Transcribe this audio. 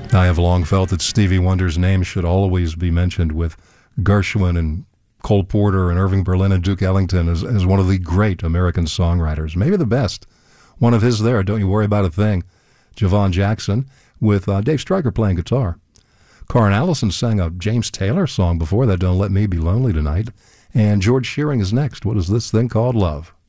I have long felt that Stevie Wonder's name should always be mentioned with Gershwin and Cole Porter and Irving Berlin and Duke Ellington as one of the great American songwriters, maybe the best. One of his there, Don't You Worry About a Thing, Javon Jackson, with Dave Stryker playing guitar. Karen Allison sang a James Taylor song before that, Don't Let Me Be Lonely Tonight. And George Shearing is next. What is this thing called love?